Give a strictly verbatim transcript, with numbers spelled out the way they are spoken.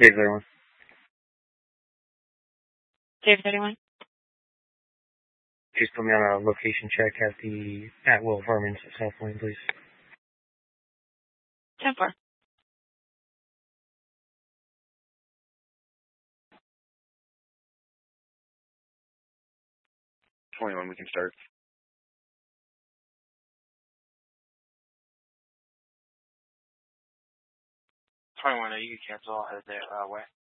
Dave thirty-one. Dave thirty-one. Just put me on a location check at the at Will Farman's South Lane, please. ten four. twenty-one, we can start. twenty-one, you can cancel. Head there, uh, way.